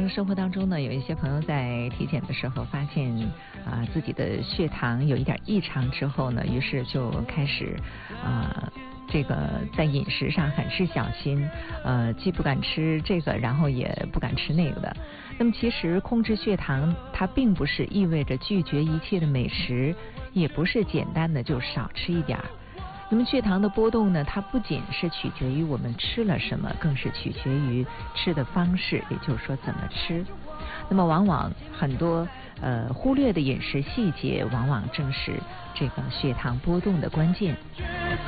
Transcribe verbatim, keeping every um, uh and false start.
生活当中呢，有一些朋友在体检的时候发现啊、呃、自己的血糖有一点异常之后呢，于是就开始啊。呃这个在饮食上很是小心，呃，既不敢吃这个，然后也不敢吃那个的。那么其实控制血糖，它并不是意味着拒绝一切的美食，也不是简单的就少吃一点儿。那么血糖的波动呢，它不仅是取决于我们吃了什么，更是取决于吃的方式，也就是说怎么吃。那么往往很多呃忽略的饮食细节，往往正是这个血糖波动的关键。